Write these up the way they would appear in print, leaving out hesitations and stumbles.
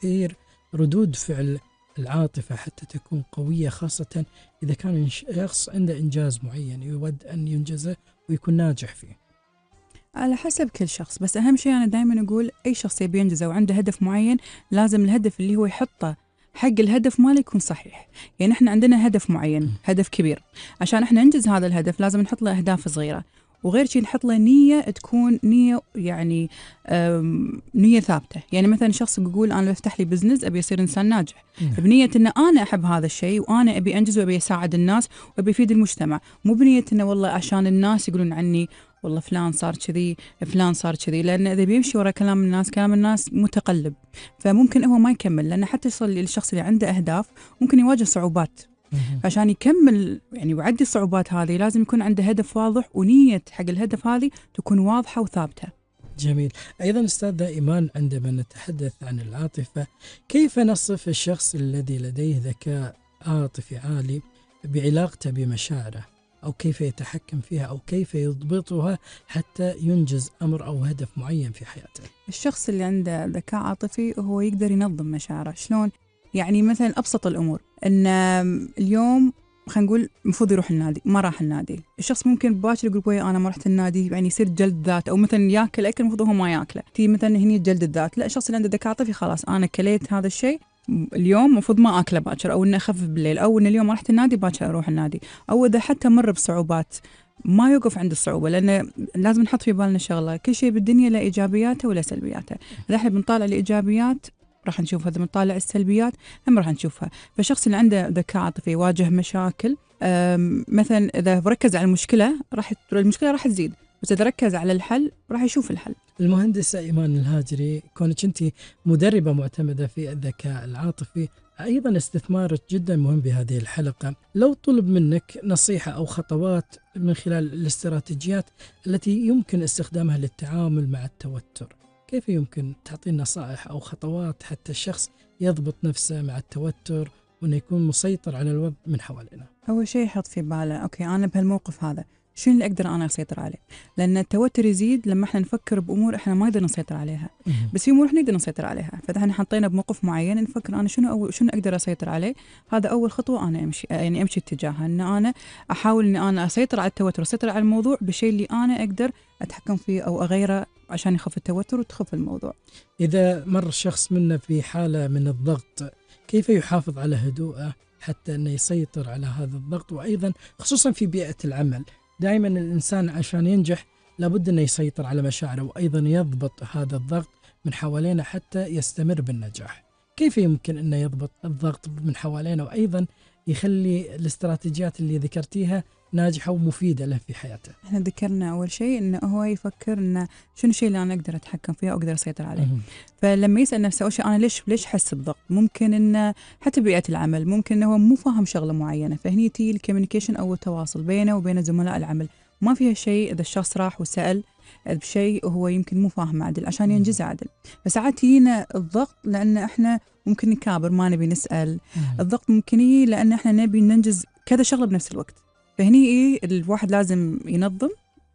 تأثير ردود فعل العاطفة حتى تكون قوية، خاصة إذا كان شخص عنده إنجاز معين يود أن ينجزه ويكون ناجح فيه؟ على حسب كل شخص، بس أهم شيء أنا دائما أقول أي شخص يبي ينجز وعنده هدف معين لازم الهدف اللي هو يحطه حق الهدف ماله يكون صحيح. يعني إحنا عندنا هدف معين، هدف كبير، عشان إحنا ننجز هذا الهدف لازم نحط له أهداف صغيرة، وغير شيء نحط له نية تكون نية يعني نية ثابتة. يعني مثلا شخص يقول أنا بفتح لي بزنس أبي أصير إنسان ناجح بنية إن أنا أحب هذا الشيء وأنا أبي أنجز وأبي أساعد الناس وأبي أفيد المجتمع، مو بنية إنه والله عشان الناس يقولون عني والله فلان صار كذي فلان صار كذي، لأن إذا بيمشي ورا كلام الناس، كلام الناس متقلب، فممكن هو ما يكمل، لأن حتى الشخص اللي عنده أهداف ممكن يواجه صعوبات. عشان يكمل يعني ويعدي الصعوبات هذه لازم يكون عنده هدف واضح، ونية حق الهدف هذه تكون واضحة وثابتة. جميل. أيضا أستاذة إيمان، عندما نتحدث عن العاطفة، كيف نصف الشخص الذي لديه ذكاء عاطفي عالي بعلاقته بمشاعره، أو كيف يتحكم فيها أو كيف يضبطها حتى ينجز أمر أو هدف معين في حياته؟ الشخص اللي عنده ذكاء عاطفي هو يقدر ينظم مشاعره. شلون؟ يعني مثلا أبسط الأمور، إن اليوم خلينا نقول المفروض يروح النادي ما راح النادي، الشخص ممكن باكر يقول بوي أنا ما رحت النادي، يعني يصير جلد ذات، أو مثلا ياكل أكل المفروض هو ما ياكله، تي مثلا هني جلد الذات. لا، الشخص اللي عنده ذكاء عاطفي خلاص أنا كليت هذا الشيء اليوم المفروض ما أكله باكر، أو إنه أخفف بالليل، أو إن اليوم ما رحت النادي باكر أروح النادي. أو إذا حتى مر بصعوبات ما يوقف عند الصعوبة، لأن لازم نحط في بالنا شغلة، كل شيء بالدنيا له إيجابياته ولا سلبياته. إذا إحنا بنطالع الإيجابيات راح نشوفها، إذا بنطالع السلبيات هم راح نشوفها. فالشخص اللي عنده ذكاء عاطفي يواجه مشاكل، مثلا إذا ركز على المشكلة المشكلة راح تزيد، بس إذا ركز على الحل راح يشوف الحل. المهندسة إيمان الهاجري، كونك أنت مدربة معتمدة في الذكاء العاطفي، أيضا استثمارك جدا مهم بهذه الحلقة. لو طلب منك نصيحة أو خطوات من خلال الاستراتيجيات التي يمكن استخدامها للتعامل مع التوتر، كيف يمكن تعطينا نصائح أو خطوات حتى الشخص يضبط نفسه مع التوتر وأنه يكون مسيطر على الوضع من حوالينا؟ أول شيء يحط في باله أوكي أنا بهالموقف هذا شنو اللي أقدر أنا أسيطر عليه، لأن التوتر يزيد لما إحنا نفكر بأمور إحنا ما نقدر نسيطر عليها، بس في أمور إحنا نقدر نسيطر عليها. فإذا إحنا حطينا بموقف معين نفكر أنا شنو أقدر أسيطر عليه، هذا أول خطوة أنا أمشي اتجاهها، إن أنا أحاول إن أنا أسيطر على التوتر، أسيطر على الموضوع بالشيء اللي أنا أقدر أتحكم فيه أو أغيره عشان يخف التوتر وتخف الموضوع. إذا مر الشخص منا في حالة من الضغط، كيف يحافظ على هدوءه حتى أنه يسيطر على هذا الضغط؟ وأيضا خصوصا في بيئة العمل، دائما الإنسان عشان ينجح لابد أنه يسيطر على مشاعره وأيضا يضبط هذا الضغط من حوالينا حتى يستمر بالنجاح. كيف يمكن أنه يضبط الضغط من حوالينا وأيضا يخلي الاستراتيجيات اللي ذكرتيها ناجحة ومفيدة له في حياته؟ احنا ذكرنا أول شيء إنه هو يفكر إنه شنو الشيء اللي أنا أقدر أتحكم فيه أو أقدر أسيطر عليه. فلما يسأل نفسه أول شيء أنا ليش حس بضغط، ممكن إنه حتى بيئة العمل ممكن إنه هو مو فاهم شغلة معينة، فهني تي الكوميونيكيشن أو التواصل بينه وبين زملاء العمل ما فيها شيء. إذا الشخص راح وسأل بشيء هو يمكن مو فاهم عدل عشان ينجز عدل، فساعات يجينا الضغط لأن إحنا ممكن نكابر ما نبي نسأل. الضغط ممكن يجي لأن إحنا نبي ننجز كذا شغلة بنفس الوقت، فهني الواحد لازم ينظم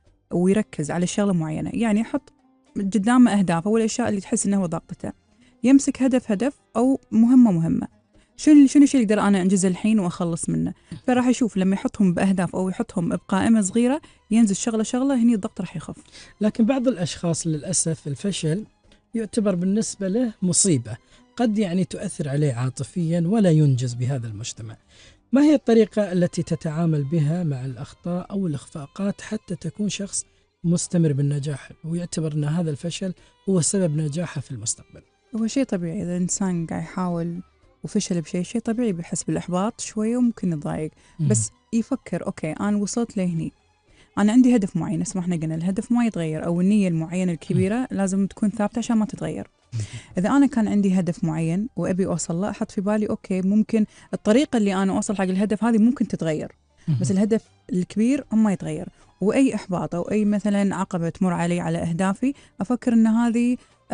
ويركز على شغلة معينة، يعني يحط قدامه أهداف أو الأشياء اللي تحس إنه هو ضاغطته، يمسك هدف أو مهمة شنو الشيء اللي أقدر أنا أنجزه الحين وأخلص منه. فراح يشوف لما يحطهم بأهداف أو يحطهم بقائمة صغيرة ينزل شغلة هني الضغط راح يخف. لكن بعض الأشخاص للأسف الفشل يعتبر بالنسبة له مصيبة، قد يعني تؤثر عليه عاطفيا ولا ينجز بهذا المجتمع. ما هي الطريقة التي تتعامل بها مع الأخطاء أو الإخفاقات حتى تكون شخص مستمر بالنجاح ويعتبر أن هذا الفشل هو سبب نجاحه في المستقبل؟ هو شيء طبيعي، إذا الإنسان قاعد يحاول وفشل شيء طبيعي بيحس بالإحباط شوية وممكن يضايق، بس يفكر أوكي أنا وصلت لهني، أنا عندي هدف معين، اسمه إحنا قلنا الهدف ما يتغير، أو النية المعينة الكبيرة لازم تكون ثابتة عشان ما تتغير. إذا أنا كان عندي هدف معين وأبي أوصل له أحط في بالي أوكي ممكن الطريقة اللي أنا أوصل حق الهدف هذه ممكن تتغير، بس الهدف الكبير ما يتغير. وأي إحباط أو أي مثلا عقبة تمر علي على أهدافي أفكر إن هذه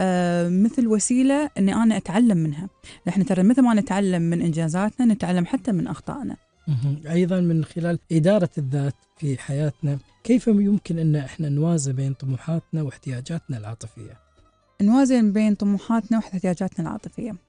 مثل وسيلة إني أنا أتعلم منها. نحن ترى مثل ما نتعلم من إنجازاتنا نتعلم حتى من أخطائنا. أيضا من خلال إدارة الذات في حياتنا، كيف يمكن أن إحنا نوازن بين طموحاتنا واحتياجاتنا العاطفية؟ نوازن بين طموحاتنا واحتياجاتنا العاطفية.